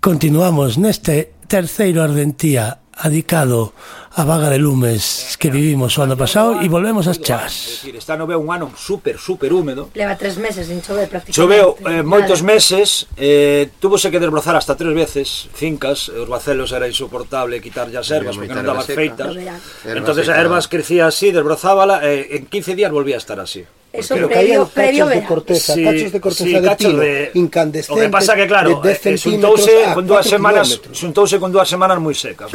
Continuamos neste terceiro Ardentía adicado a vaga de lumes que vivimos o ano pasado e volvemos ás chás. Está no veo un ano super húmedo. Leva 3 meses sin chover prácticamente. Choveu moitos meses, túvose que desbrozar hasta 3 veces fincas, os bacelos era insoportable quitar as ervas porque non daban feitas. Entonces as ervas crecía así, desbrozábala e en 15 días volvía a estar así. Eso previo cachos de corteza, cachos de corteza de pino incandescentes. O que pasa que claro, xuntouse con 2 semanas moi secas.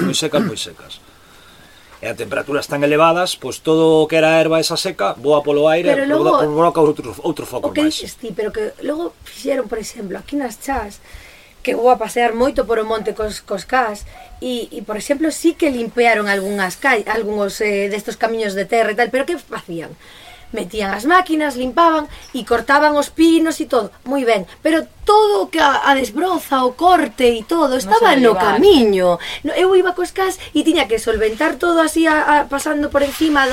E a temperaturas tan elevadas, pois todo o que era erva esa seca voa polo aire, provoca outro foco máis. O que dices ti, pero que logo fixeron, por exemplo, aquí nas chás, que vou a pasear moito por o monte cos cás, e por exemplo, sí que limpearon algúns destos camiños de terra e tal, pero que facían? Metían as máquinas, limpaban e cortaban os pinos e todo, moi ben, pero todo o que a desbroza, o corte e todo estaba no camiño. Eu iba cos cas e tiña que solventar todo así pasando por encima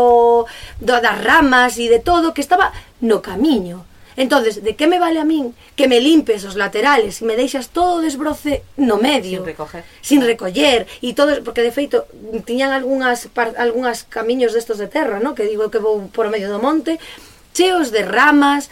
das ramas e de todo que estaba no camiño. Entonces, de que me vale a min que me limpes os laterales e me deixas todo o desbroce no medio sin recoller e todo, porque de feito tiñan algunhas camiños destos de terra, ¿no? Que digo que vou por o medio do monte cheos de ramas,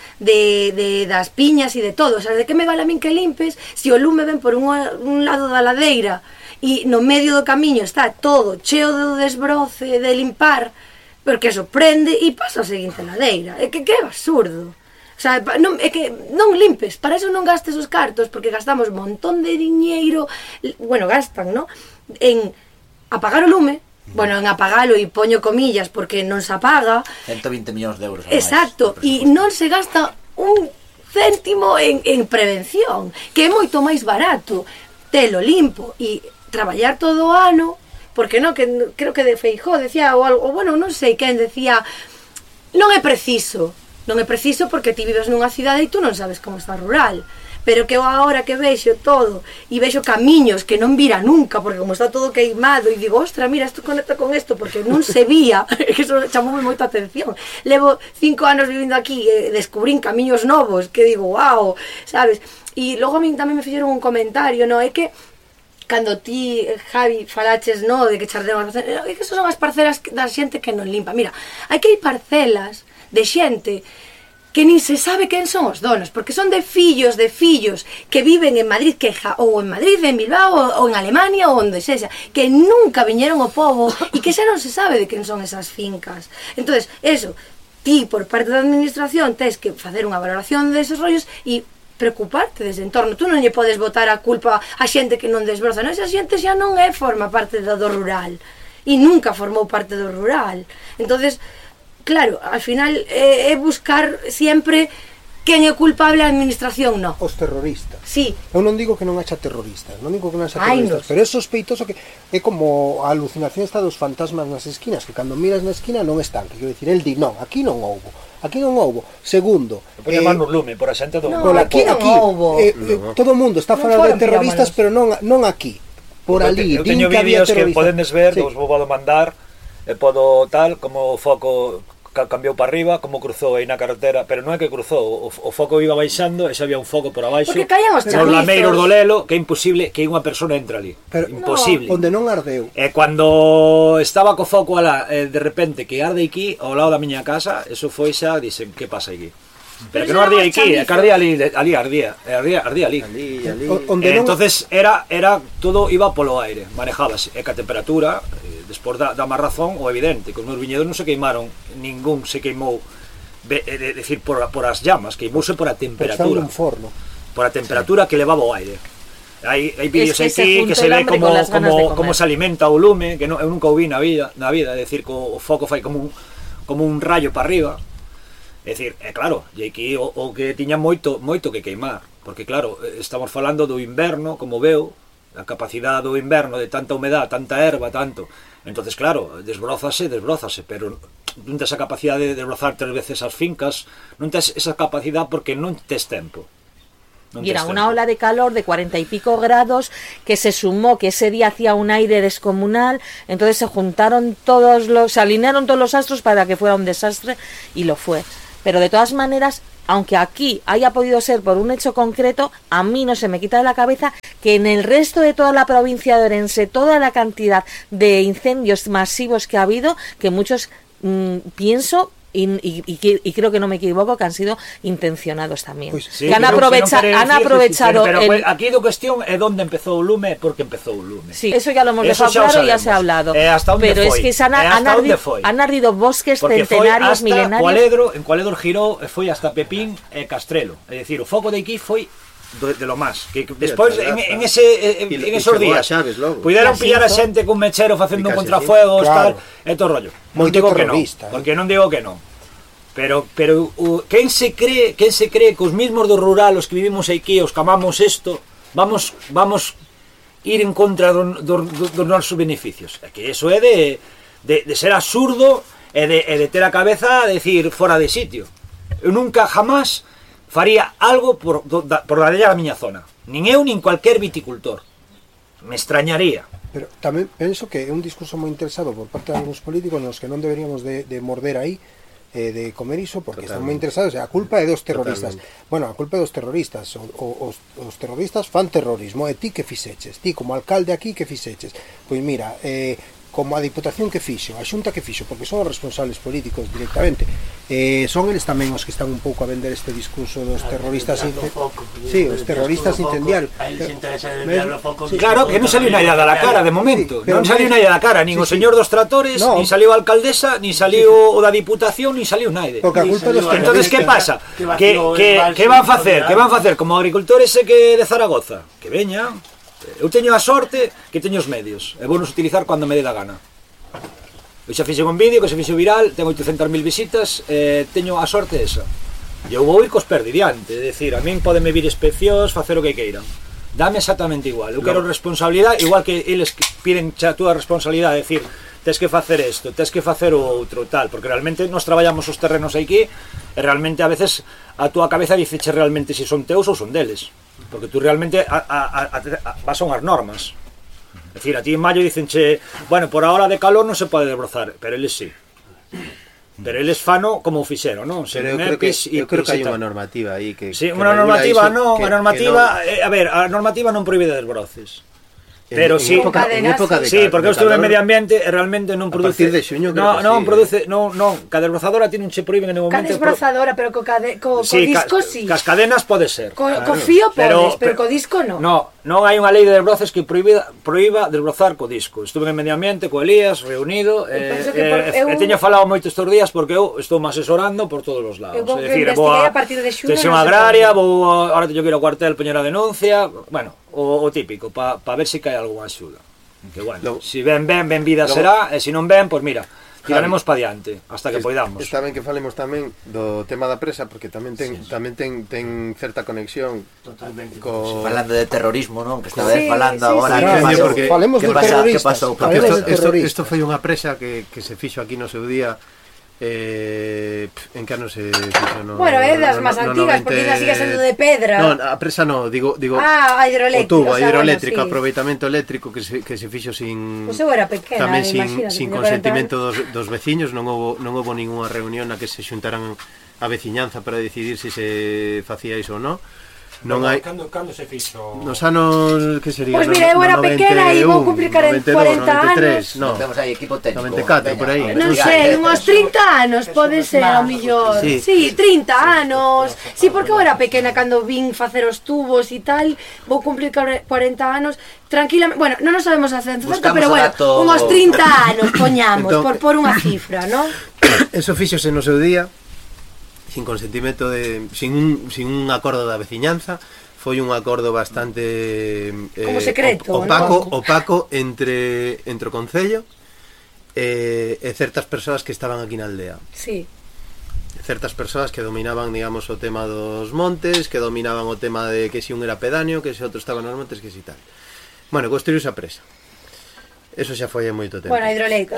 das piñas e de todo. O sea, de que me vale a min que limpes se o lume ven por un lado da ladeira e no medio do camiño está todo cheo do desbroce de limpar, porque eso prende e pasa a seguinte ladeira. É que absurdo. O sea, é que non limpes, para eso non gastes os cartos, porque gastamos un montón de diñeiro, bueno, gastan, ¿no? En apagar o lume, bueno, en apagalo e poño comillas porque non se apaga. 120 millóns de euros. Exacto, e non se gasta un céntimo en prevención, que é moito máis barato telo limpo e traballar todo o ano, porque non, que creo que de Feijóo decía, ou bueno, non sei quen decía, non é preciso porque ti vives nunha cidade e tú non sabes como está rural, pero que eu agora que vexo todo e vexo camiños que non vira nunca porque como está todo queimado e digo, ostra, mira, isto conecta con isto porque non se vía, que eso chamoume moita atención. Levo 5 anos vivindo aquí e descubrín camiños novos que digo, wow, sabes? E logo a min tamén me fixeron un comentario, no, é que cando ti, Javi, falaches, no, de que chardeamos, é que son as parcelas da xente que non limpa. Mira, hai que hai parcelas de xente que nin se sabe quen son os donos, porque son de fillos que viven en Madrid, ou en Madrid, en Bilbao, ou en Alemania, ou onde sexa, que nunca viñeron ao pobo e que xa non se sabe de quen son esas fincas. Entonces, eso, ti, por parte da administración, tens que facer unha valoración deses rollos e preocuparte dese entorno. Tú non lle podes botar a culpa a xente que non desbroza, non? Esa xente xa non forma parte do rural e nunca formou parte do rural. Entonces, claro, al final é buscar sempre quen é culpable, a administración non. Os terroristas. Sí. Eu non digo que non haxa terroristas, pero é sospeitoso que é como a alucinación esta dos fantasmas nas esquinas, que cando miras na esquina non están, que quero dicir, el di, non, aquí non houbo. Segundo, poñe man no lume por a xente do aquí non houbo. Todo o mundo está falando de terroristas, pero non aquí. Por ali, eu teño vídeos que podedes ver, os vou mandar, e podo tal, como o foco cambiou para arriba, como cruzou aí na carretera, pero non é que cruzou, o foco iba baixando e xa había un foco por abaixo, porque caían os nos lameiros do Lelo, que é imposible que unha persona entre ali, imposible. Onde non ardeu. E cando estaba co foco alá, de repente que arde aquí ao lado da miña casa, eso foi xa, dixen, que pasa aquí? Pero que non ardía aquí, que ardía ali. Entonces era todo iba polo aire, manejábase, e que a temperatura despois da má razón, o evidente, que os meus viñedos non se queimaron, ningún se queimou, decir, por as llamas, queimouse por a temperatura. Por a temperatura que levaba o aire. Hai vídeos aquí que se ve como se alimenta o lume, que eu nunca o vi na vida, é dicir, que o foco fai como un rayo para arriba. É dicir, claro, e aquí o que tiña moito que queimar, porque claro, estamos falando do inverno, como veo, a capacidade do inverno de tanta humedad, tanta erva, tanto. Entonces, claro, desbrózase, pero non tes a capacidade de desbrozar 3 veces as fincas, non tes esa capacidade porque non tes tempo. Y era una ola de calor de 40 y pico grados que se sumó que ese día hacía un aire descomunal, entonces se alinearon todos los astros para que fuera un desastre y lo fue. Pero de todas maneras, aunque aquí haya podido ser por un hecho concreto, a mí no se me quita de la cabeza que en el resto de toda la provincia de Orense, toda la cantidad de incendios masivos que ha habido, que muchos pienso y creo que no me equivoco, que han sido intencionados también. Pues, sí, que han aprovechado pero aquí la cuestión es dónde empezó o lume, porque empezó o lume. Sí, eso ya lo hemos dejado claro y ya se ha hablado. Hasta pero es que han ardido bosques porque centenarios, milenarios. En Cualedro giró, foi hasta Pepín e Castrelo. É dicir, o foco de aquí foi de lo más, que despois en esos días puderon pillar a xente cun mechero facendo un contrafuego, tal, e todo rollo. Non digo que non, porque non digo que non. Pero quen se cree que os mismos do rural, os que vivimos aquí, os que amamos isto, vamos ir en contra dos nosos beneficios? É que eso é de ser absurdo e de ter a cabeza a decir fora de sitio. Eu nunca jamás faría algo por la lei da miña zona. Nin eu, nin cualquier viticultor. Me extrañaría. Pero tamén penso que é un discurso moi interesado por parte de algunos políticos nos que non deberíamos de morder aí, de comer iso, porque están moi interesados. A culpa é dos terroristas. Bueno, a culpa é dos terroristas. Os terroristas fan terrorismo. E ti que fixeches? Ti, como alcalde aquí, que fixeches? Pois mira, como a Diputación que fixo, a Xunta que fixo, porque son os responsables políticos directamente, son eles tamén os que están un pouco a vender este discurso dos terroristas os terroristas incendiarios. Claro, que non saliu naida da cara de momento, non saliu naida da cara, nin o señor dos tratores, nin saliu a alcaldesa, nin saliu o da Diputación, nin saliu naide. Porque a culpa dos terroristas. Entonces, que pasa? Que van facer? Que van facer como agricultores que de Zaragoza? Que veñan. Eu teño a sorte que teño os medios e vou nos utilizar cando me dé da gana. Eu xa fixen un vídeo que se fixo viral, ten 800.000 visitas, teño a sorte esa. E eu vou ir cos perdi diante, é dicir, a min podeme vir inspeccións, facer o que queiran. Dame exactamente igual, eu quero responsabilidade, igual que eles piden xa a túa responsabilidade, é dicir, tes que facer isto, tes que facer o outro, tal, porque realmente nos traballamos os terrenos aquí e realmente a veces a túa cabeza diceche realmente se son teus ou son deles. Porque tú realmente vas a unhas normas. É dicir, a ti en maio dicenche, bueno, por a hora de calor non se pode desbrozar, pero eles sí. Pero eles fano como o fixeron, non? Pero eu creo que hai unha normativa aí que sí, unha normativa non, a normativa, a ver, a normativa non prohíbe desbroces. Pero sí, sí, porque eu estuve en medio ambiente e realmente non produce. A partir de xuño non produce, non, ca desbrozadora tiene un che prohíben en o momento. Ca desbrozadora, pero co disco sí. Cas cadenas pode ser. Co fío podes, pero co disco non. Non hai unha lei de desbroces que proíba desbrozar co disco. Estuve en medio ambiente co Elías reunido e teño falado moito estes días porque eu estou máis asesorando por todos os lados. É dicir, vou a partir de xuño. Tensión agraria, ahora teño que ir ao cuartel poñer a denuncia, bueno, o típico, para ver se cae algunha axuda. Que bueno, se ven vida será, e se non ven, pois mira, tiraremos para diante hasta que poidamos. Está ben que falemos tamén do tema da presa, porque tamén ten certa conexión falando de terrorismo, non? Que estaba falando agora falemos dos terroristas. Isto foi unha presa que se fixo aquí no seu día. En que ano se fixo? Bueno, é das máis antigas, porque esa sigue sendo de pedra. Non, a presa non, digo a hidroeléctrica, o tubo, a hidroeléctrica, aproveitamento eléctrico que se fixo sin pues eu era pequena, tamén sin consentimento dos veciños, non houbo ningunha reunión na que se xuntaran a veciñanza para decidir se facía iso ou non. Non hai. Cando se fixo? Nos anos que sería? Pois mira, eu era pequena e vou cumplir 40 anos. Non, temos aí equipo técnico. 94 por aí. Non sei, uns 30 anos pode ser ao millor. Sí, 30 anos. Sí, porque eu era pequena cando vin facer os tubos e tal. Vou cumplir 40 anos tranquilamente. Bueno, non nos sabemos a ciencia certa, pero bueno, uns 30 anos poñamos por unha cifra, non? Eso fíxose no seu día. Sin consentimento sin un acordo da veciñanza, foi un acordo bastante como secreto, opaco entre o concello e certas persoas que estaban aquí na aldea. Sí. Certas persoas que dominaban, digamos, o tema dos montes, que dominaban o tema de que si un era pedáneo, que se outro estaba nos montes, que si tal. Bueno, construíuse a presa. Eso xa foi moito tempo. Bueno, a hidroeléctrica.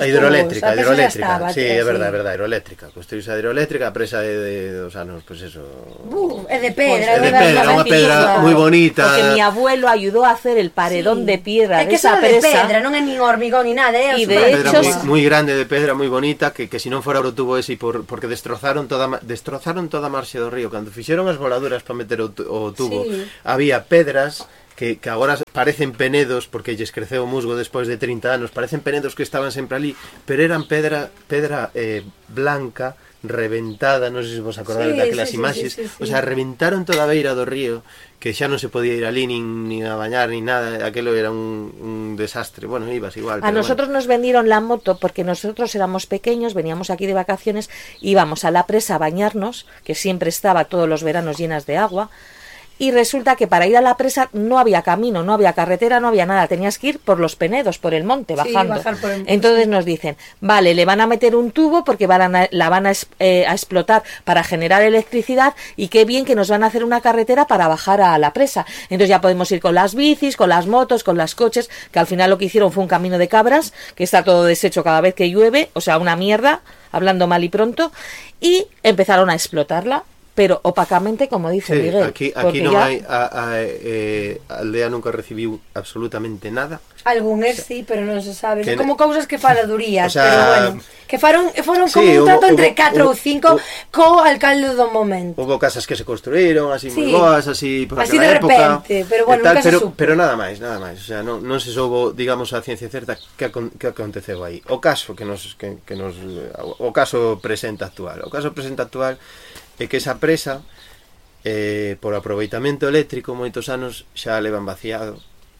Sí, é verdade, hidroeléctrica. Construíse a hidroeléctrica, a presa de dos anos, pois eso. É de pedra, unha pedra moi bonita. Porque mi abuelo ayudó a hacer el paredón de piedra de esa presa. É que de pedra, non é nin hormigón ni nada, é de hecho moi grande de pedra, moi bonita, que se non fora o tubo ese porque destrozaron toda a marxe do río. Cando fixeron as voladuras para meter o tubo, había pedras que agora parecen penedos porque lles creceu o musgo despois de 30 anos, parecen penedos que estaban sempre ali, pero eran pedra blanca, reventada, non sei se vos acordades daquelas imaxes, o sea, reventaron toda a beira do río, que xa non se podía ir ali nin a bañar nin nada, aquelo era un desastre. Bueno, ibas igual. A nosotros nos vendieron la moto porque nosotros éramos pequeños, veníamos aquí de vacaciones, íbamos a la presa a bañarnos, que siempre estaba todos los veranos llenas de agua. Y resulta que para ir a la presa no había camino, no había carretera, no había nada. Tenías que ir por los penedos, por el monte, bajando. Bajar por el monte. Entonces nos dicen, vale, le van a meter un tubo porque la van a explotar para generar electricidad y qué bien que nos van a hacer una carretera para bajar a la presa. Entonces ya podemos ir con las bicis, con las motos, con los coches, que al final lo que hicieron fue un camino de cabras, que está todo deshecho cada vez que llueve, o sea, una mierda, hablando mal y pronto, y empezaron a explotarla. Pero opacamente, como dice Miguel. Aquí non hai a aldea nunca recibiu absolutamente nada. Algún sí, pero non se sabe. Son como cousas que faladurías, o sea, pero bueno, que foron como un trato entre 4 ou 5 co alcalde do momento. Houve casas que se construíron así moi boas, así por así aquela época. Repente, pero bueno, tal, nunca se supo. Pero nada máis, nada máis. O sea, non se soubo, digamos, a ciencia certa que aconteceu aí. O caso o caso presente actual. O caso presente actual é que esa presa por aproveitamento eléctrico moitos anos xa levan vaciado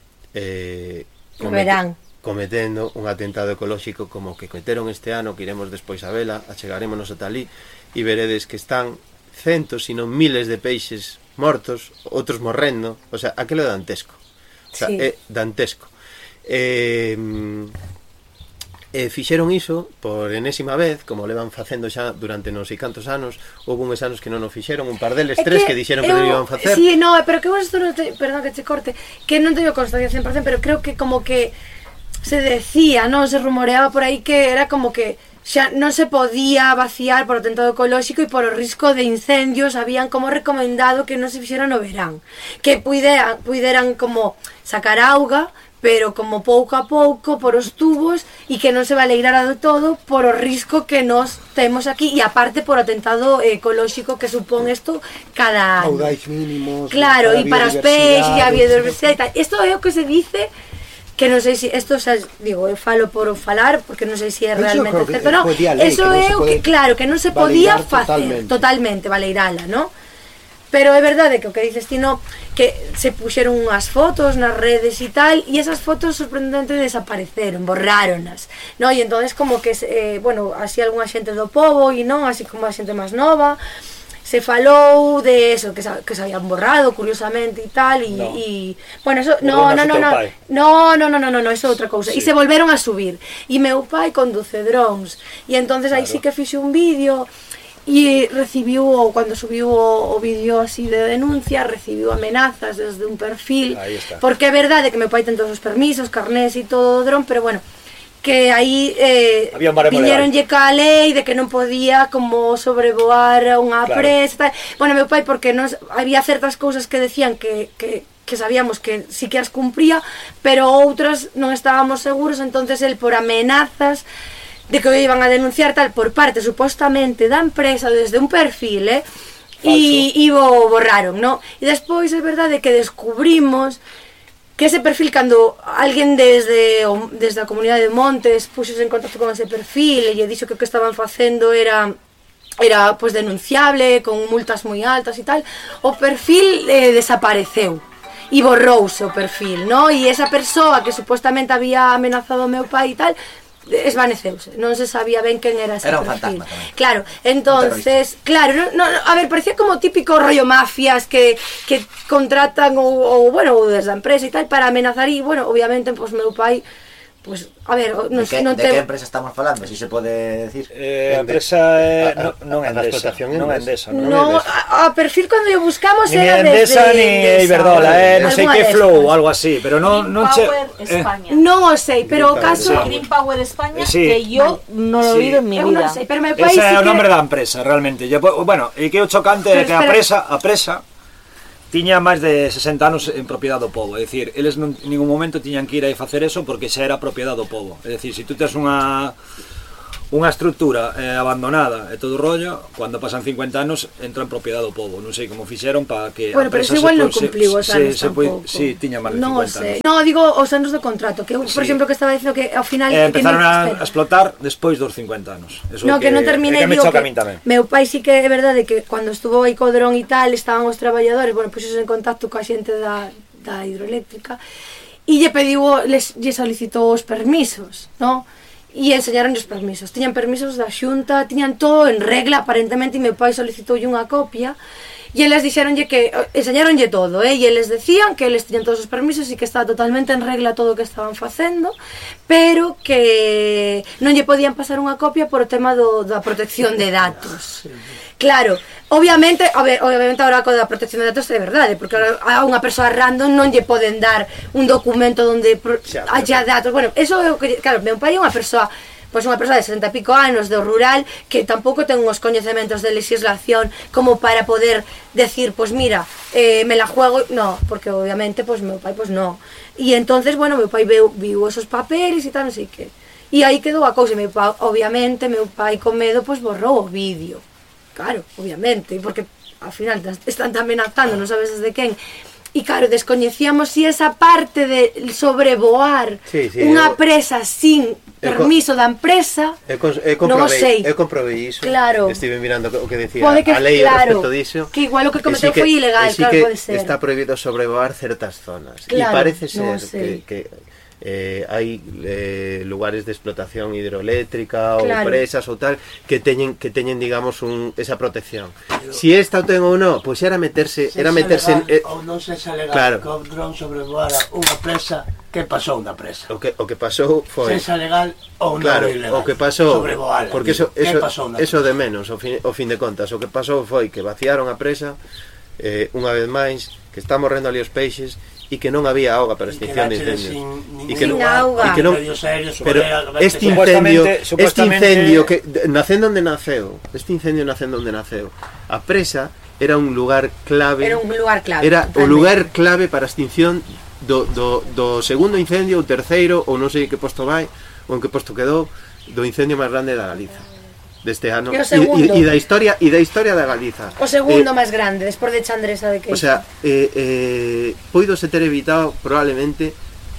cometendo un atentado ecolóxico como que cometeron este ano, que iremos despois a vela, achegarémonos ata ali e veredes que están centos, sino miles de peixes mortos, outros morrendo, o sea, aquilo é dantesco, o sea, é dantesco. Fixeron iso por enésima vez, como levan facendo xa durante non sei cantos anos. Houve uns anos que non o fixeron, un par deles, tres que dixeron que non iban facer. Sí, no, pero que isto non te, perdón que te corte, que non teño constancia 100%, pero creo que como que se decía, non, se rumoreaba por aí que era como que xa non se podía vaciar por o atentado ecolóxico e por o risco de incendios, habían como recomendado que non se fixera no verán, que puideran como sacar auga, pero como pouco a pouco por os tubos e que non se baleirara de todo por o risco que nos temos aquí e aparte por o atentado ecolóxico que supón isto cada ano. Caudais mínimos. Claro, e para os peixes e a biodiversidade e tal. Isto é o que se dice, que non sei se isto, digo, eu falo por falar porque non sei se é realmente certo, non? Eso é o que, claro, que non se podía facer totalmente baleirala, non? Pero é verdade que o que dices ti, no, que se puxeron unhas fotos nas redes e tal, e esas fotos sorprendentemente desapareceron, borráronas, no? E entonces como que, bueno, así algunha xente do pobo e non, así como a xente máis nova, se falou de eso, que se habían borrado curiosamente e tal, e bueno, eso, no, eso é outra cousa, e se volveron a subir, e meu pai conduce drones, e entonces aí sí que fixe un vídeo. E recibiu, cando subiu o vídeo así de denuncia, recibiu amenazas desde un perfil, porque é verdade que meu pai ten todos os permisos, carnés e todo o dron, pero bueno, que aí viñeronlle ca lei de que non podía como sobrevoar unha presa, tal. Bueno, meu pai, porque non, había certas cousas que decían que sabíamos que sí que as cumpría, pero outras non estábamos seguros, entonces el por amenazas de que o iban a denunciar tal por parte supostamente da empresa desde un perfil, e o borraron, ¿no? E despois é verdade que descubrimos que ese perfil, cando alguén desde a comunidade de Montes puxose en contacto con ese perfil e lle dixo que o que estaban facendo era pues denunciable, con multas moi altas e tal, o perfil desapareceu e borrouse o perfil, ¿no? E esa persoa que supostamente había amenazado ao meu pai e tal esvaneceuse, non se sabía ben quen era ese perfil. Era un fantasma tamén. Claro, entonces, claro, a ver, parecía como típico rollo mafias que contratan ou bueno, desde a empresa e tal para amenazar e, bueno, obviamente, pues meu pai, pues, a ver, de que empresa estamos falando, si se pode decir? A empresa non é Endesa, non é Endesa. Non, a perfil cando o buscamos era desde Endesa, ni Iberdrola, non sei que Flow ou algo así, pero non che... España. Non o sei, pero o caso... Green Power España, que yo non lo he oído en mi vida. Ese é o nombre da empresa, realmente. Bueno, e que o chocante é que a presa tiña máis de 60 anos en propiedade do pobo, é dicir, eles en ningún momento tiñan que ir a facer eso porque xa era propiedade do pobo, é dicir, se tú tes unha unha estructura abandonada e todo o rollo, cando pasan 50 anos entra en propiedade do pobo. Non sei como fixeron para que bueno, pero eso igual non cumpliu os anos tampouco. Sí, tiña máis de 50 anos. No, digo os anos do contrato, que eu, por exemplo, que estaba dicindo que ao final empezaron a explotar despois dos 50 anos. Eso no, que non terminei, digo que meu pai sí que é verdade que cando estuvo aí co dron e tal, estaban os traballadores, bueno, pois en contacto coa xente da hidroeléctrica e lle pediu, lle solicitou os permisos, non? E enseñaron os permisos, tiñan permisos da xunta, tiñan todo en regla aparentemente, e meu pai solicitoulle unha copia e eles dixeronlle que, enseñaronlle todo, e eles decían que eles tiñan todos os permisos e que estaba totalmente en regla todo o que estaban facendo, pero que non lle podían pasar unha copia por o tema da protección de datos. Claro, obviamente ahora co da protección de datos é verdade, porque a unha persoa random non lle poden dar un documento onde haya datos. Bueno, eso é o que, claro, meu pai é unha persoa, pois unha persoa de 60 e pico anos do rural que tampouco ten uns coñecementos de legislación como para poder decir, pois mira, me la juego, no, porque obviamente pois meu pai pois no. E entonces, bueno, meu pai viu esos papeles e tal, non sei que. E aí quedou a cousa, obviamente meu pai con medo pois borrou o vídeo. Claro, obviamente, porque ao final están amenazando, non sabes desde quen. E claro, descoñecíamos si esa parte de sobrevoar unha presa sin permiso da empresa, non o sei. Eu comprobei iso, claro. Estive mirando o que decía a lei respecto diso. Que igual o que cometeu foi ilegal, claro, pode ser. Está prohibido sobrevoar certas zonas. E parece ser que hai lugares de explotación hidroeléctrica ou presas ou tal que teñen digamos esa protección. Si esta o ten ou non, pois era meterse ou non se xa legal que o dron sobrevoara unha presa, que pasou na presa. O que pasou foi se xa legal ou non ilegal. O que pasou, sobrevoala, porque eso de menos, ao fin de contas, o que pasou foi que vaciaron a presa unha vez máis, que está morrendo ali os peixes e que non había auga para extinción de incendios e que non, pero este incendio que nacendo onde naceu, a presa era un lugar clave, era o lugar clave para a extinción do segundo incendio, o terceiro, ou non sei que posto vai ou en que posto quedou, do incendio máis grande da Galiza deste ano e da historia da Galiza. O segundo máis grande, despois de Chandresa de Queixo. O sea, poidose ter evitado probablemente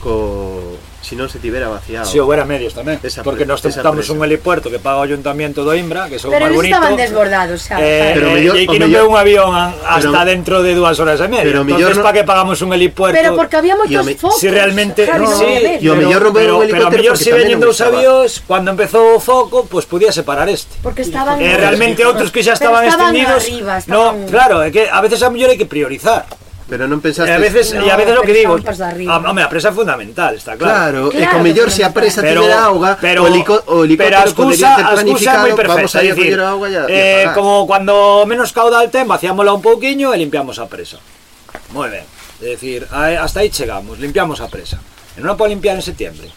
si non se tivera vaciado. Si houbera medios tamén, porque nós estamos un helipuerto que paga o Ayuntamiento do Imbra, que son máis bonito. Pero estaban desbordados, xa. E que non veo un avión hasta dentro de 2 horas e media. Entonces, para que pagamos un helipuerto? Pero porque había moitos focos. Si realmente... E o mellor non veo un helicóptero pero mellor se veñen 2 avións, cando empezou o foco, pois podía separar este. Porque estaban... realmente outros que xa estaban extendidos... No, claro, é que a veces a mellor hai que priorizar. Pero non pensaste... E a veces o que digo, home, a presa é fundamental, está claro. E con mellor se a presa tivera auga, o helicóptero podería ter planificado, vamos a ir a coller a auga e apagar. Como cando menos caudal ten, vaciámola un pouquiño e limpiamos a presa. Moi ben, é dicir, hasta aí chegamos, limpiamos a presa. E non a pode limpiar en setiembre.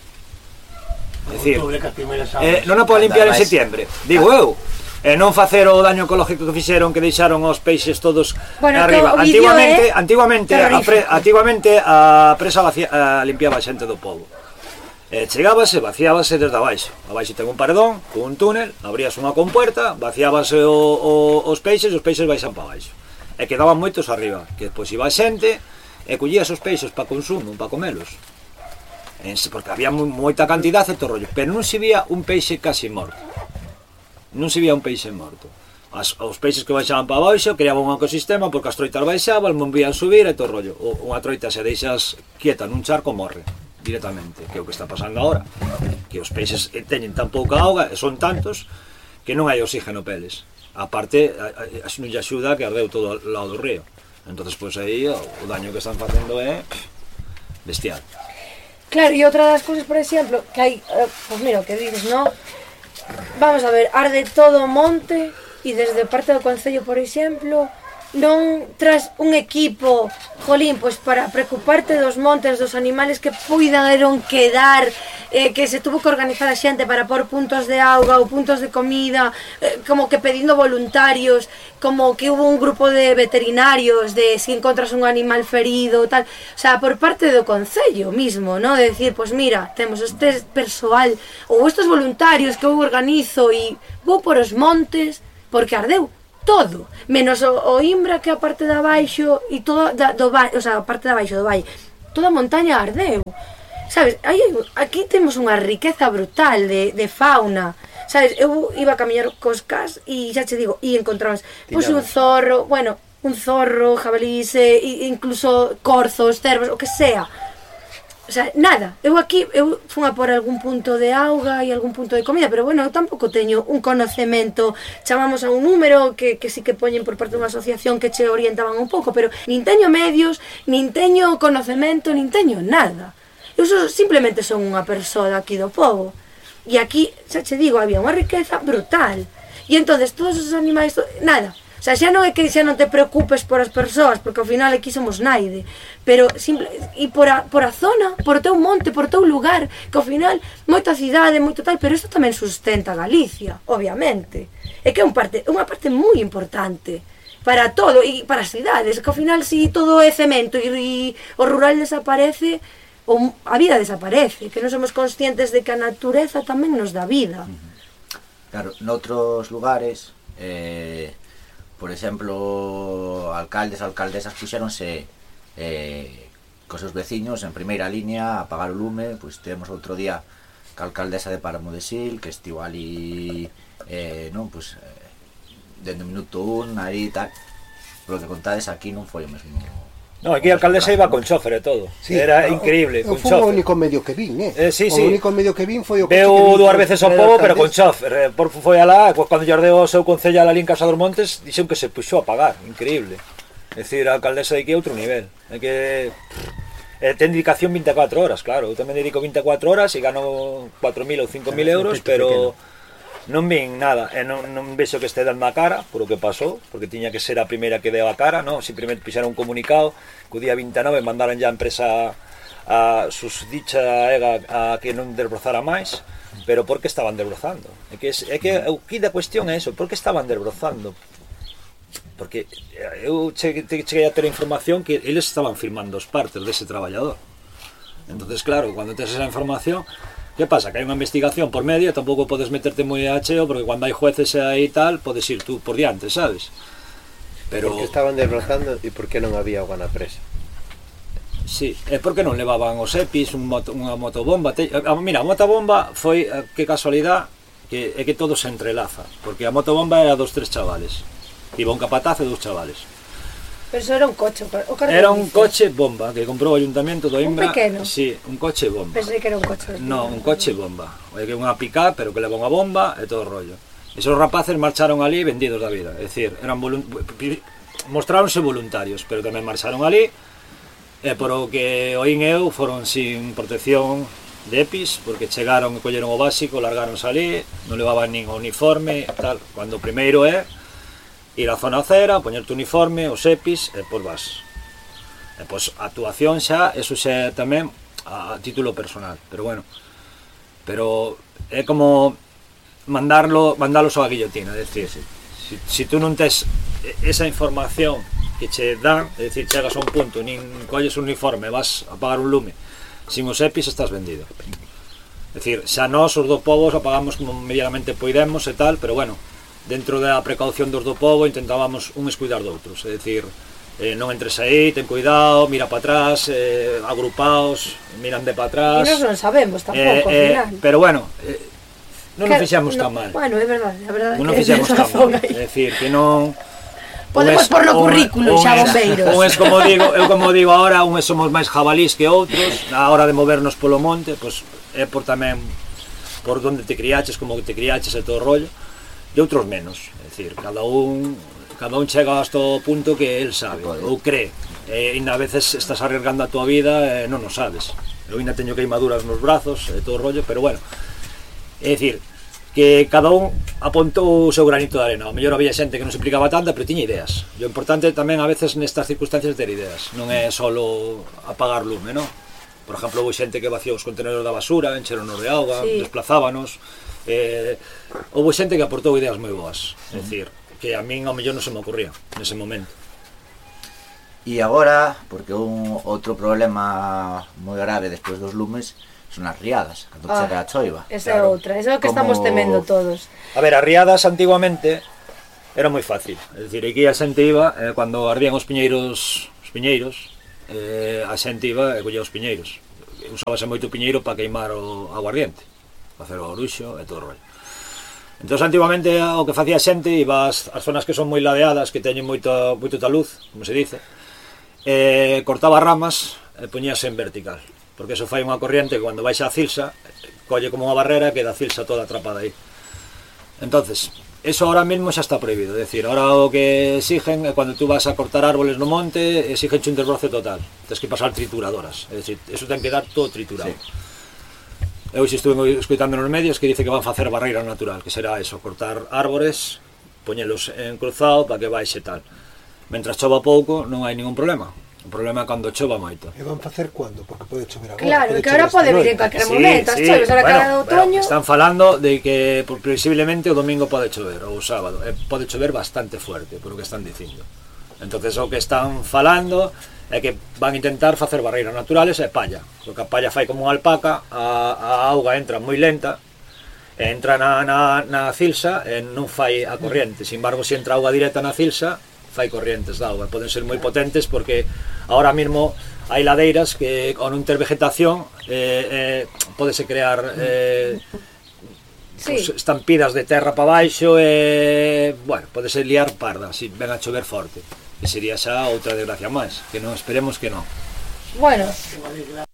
É dicir, non a pode limpiar en setiembre, digo eu. E non facer o daño ecológico que fixeron, que deixaron os peixes todos arriba. Antiguamente a presa limpiaba a xente do pobo. Chegábase, vaciábase desde abaixo. Abaixo ten un paredón, con un túnel, abrías unha compuerta, vaciábase os peixes baixan para abaixo. E quedaban moitos arriba, que depois iba a xente e collías os peixes para consumo, para comelos. Porque había moita cantidade e todo rollo, pero non se vía un peixe casi morto. Non se vía un peixe morto. Os peixes que baixaban para baixo creaban un ecosistema porque as troitas baixaban, volvían subir e todo rollo. Unha troita se deixas quieta nun charco morre directamente, que é o que está pasando agora. Que os peixes teñen tan pouca auga e son tantos que non hai oxígeno peles. A parte, non lle axuda que ardeu todo o lado do río. Entonces, pois aí, o daño que están facendo é bestial. Claro, e outra das cousas, por exemplo, que hai, pois mira, o que dices, non? Vamos a ver, arde todo o monte e desde parte do Concello, por exemplo, non tras un equipo, jolín, pois para preocuparte dos montes, dos animales que puidan quedar que se tuvo que organizar a xente para pôr puntos de auga ou puntos de comida, como que pedindo voluntarios, como que hubo un grupo de veterinarios de si encontras un animal ferido, tal, o sea, por parte do concello mismo, ¿no? De decir, pues mira, temos este persoal ou estes voluntarios que eu organizo e vou por os montes porque ardeu todo, menos o Imbra, que a parte de abaixo e toda do valle, o sea, a parte de abaixo do valle, toda a montaña ardeu. Sabes, aquí temos unha riqueza brutal de fauna. Sabes, eu iba a camiñar cos cas e xa che digo, e encontramos pois un zorro, bueno, jabalís, incluso corzos, cervos, o que sea. O sea, nada, eu fui a por algún punto de auga e algún punto de comida, pero bueno, eu tampouco teño un conocemento, chamamos a un número que sí que poñen por parte dunha asociación que che orientaban un pouco, pero nin teño medios, nin teño conocemento, nin teño nada. Eu simplemente son unha persoa aquí do pobo, e aquí, xa che digo, había unha riqueza brutal, e entonces todos esos animais, nada. O sea, xa non é que xa non te preocupes por as persoas, porque ao final aquí somos naide, pero e por a zona, por o teu monte, por o teu lugar, que ao final moita cidade, moito tal, pero isto tamén sustenta Galicia, obviamente. É que é unha parte moi importante para todo e para as cidades, que ao final si todo é cemento e o rural desaparece, a vida desaparece, que non somos conscientes de que a natureza tamén nos dá vida. Claro, noutros lugares, por exemplo, alcaldesas puxéronse cos seus veciños en primeira liña a apagar o lume. Pois temos outro día que a alcaldesa de Páramo de Sil, que estivo ali non, pois dende o minuto 1 aí e tal. Por lo que contades, aquí non foi o mesmo. No, aquí a alcaldesa iba con chofer e todo. Sí, era increíble, con chofer. Foi o único medio que vin, sí. O único medio que vin foi o coche que vin. Veu dúas veces ao pobo, pero con chofer. Por foi alá, cando lle ardeu o seu concellal ali en Casa dos Montes, dixen que se puxou a pagar, increíble. É dicir, a alcaldesa de aquí é outro nivel. É que ten dedicación 24 horas, claro. Eu tamén dedico 24 horas e gano 4.000 ou 5.000 euros, pero non vin nada, e non vexo que este dando a cara por o que pasou, porque tiña que ser a primeira que deu a cara, non? Simplemente fixeron un comunicado que o día 29 mandaron ya a empresa a susdicha a que non desbrozara máis, pero por que estaban desbrozando? É que o que da cuestión é eso, por que estaban desbrozando? Porque eu cheguei a ter a información que eles estaban firmando os partes dese traballador. Entonces, claro, cando tes esa información, que pasa? Que hai unha investigación por medio e tampouco podes meterte moi a cheo, porque cando hai jueces aí e tal, podes ir tú por diante, sabes? Pero porque estaban desbrozando e por que non había auga na presa? Sí, e por que non levaban os EPIs, unha motobomba? Mira, a motobomba foi, que casualidade, é que todo se entrelaza, porque a motobomba era dos 3 chavales, iba un capataz e 2 chavales. Pero eso era un coche, era un coche bomba que comprou o Ayuntamiento do Imbra. Un pequeno? Sí, un coche bomba. Pensei que era un coche. No, un coche bomba. É que unha pick-up, pero que leva unha bomba e todo o rollo. Esos rapaces marcharon ali vendidos da vida. É dicir, mostráronse voluntarios, pero tamén marcharon ali, e por o que oín eu, foron sin protección de EPIs, porque chegaron e colleron o básico, largáronse ali, non levaban nin uniforme, tal. Cando o primeiro é ir á zona cera, poñerte o uniforme, os EPIs, e pois vas. E pois a actuación xa, eso xa tamén a título personal, pero bueno, pero é como mandalos á guillotina, é dicir, si tú non tes esa información que che dan, é dicir, chegas a un punto, nin colles un uniforme, vas a apagar un lume, sin os EPIs estás vendido. É dicir, xa nós, os do povos, apagamos como medianamente poidemos e tal, pero bueno, dentro da precaución dos do povo intentábamos uns cuidar doutros, é dicir, non entres aí, ten cuidado, mira para atrás, agrupaos, miran de para atrás. E nós non sabemos tampouco, ao final. Pero bueno, non nos fixemos tan mal. Bueno, é verdade, a verdade. Non nos fixemos tan mal, é dicir, que non... Podemos por no currículo xa bombeiros. Eu como digo ahora, uns somos máis jabalís que outros, na hora de movernos polo monte, pois é por tamén por onde te criaches, como te criaches e todo o rollo. E outros menos, é dicir, cada un chega hasta o punto que el sabe, ou cree, e ainda a veces estás arriesgando a tua vida e non o sabes. Eu ainda teño queimaduras nos brazos e todo o rollo, pero bueno, é dicir, que cada un apontou o seu granito de arena. O mellor había xente que non se implicaba tanta, pero tiña ideas. E o importante tamén a veces nestas circunstancias ter ideas, non é só apagar lume, non? Por exemplo, houve xente que vació os contenedores da basura, encheronos de auga, Sí. desplazábanos. Houve xente que aportou ideas moi boas, é dicir, que a min ao mellor non se me ocurría nese momento. E agora, porque outro problema moi grave despois dos lumes son as riadas, cando chega a choiva. Esa é outra, esa é o que estamos temendo todos. A ver, as riadas antiguamente era moi fácil, é dicir, aquí a xente iba, cando ardían os piñeiros, a xente iba e collía os piñeiros. Usábase moito piñeiro para queimar o aguardiente, para hacer o oruxo e todo o rollo. Entón, antiguamente, o que facía a xente iba ás zonas que son moi ladeadas, que teñen moito taluz, como se dice, cortaba ramas e poñíase en vertical, porque eso fai unha corriente que cando baixa a cilsa colle como unha barrera e queda a cilsa toda atrapada aí. Entonces, eso ahora mesmo xa está prohibido, é dicir, ahora o que exigen é cando tú vas a cortar árboles no monte, exigen un desbroce total, tens que pasar trituradoras, é dicir, eso ten que dar todo triturado. Sí. Eu xe estuve escoitando nos medios que dice que van facer barreira natural, que será eso, cortar árbores, poñelos en cruzado para que baixe tal. Mentras chova pouco non hai ningún problema. O problema é cando chova moito. E van facer cando? Porque pode chover agora. Claro, que ahora pode vir en calquer momento, as choves, ahora cara de outoño. Están falando de que previsiblemente o domingo pode chover, ou o sábado, pode chover bastante fuerte, por o que están dicindo. Entonces o que están falando é que van a intentar facer barreiras naturales e palla, porque a palla fai como unha alpaca, a auga entra moi lenta, entra na cilsa e non fai a corriente. Sin embargo, se entra auga directa na cilsa, fai corrientes de auga, poden ser moi potentes porque ahora mesmo hai ladeiras que con non ter vegetación podese crear pues, estampidas de terra para baixo e bueno, podese liar parda se ven a chover forte, e sería xa outra desgracia máis, que non esperemos que non. Bueno,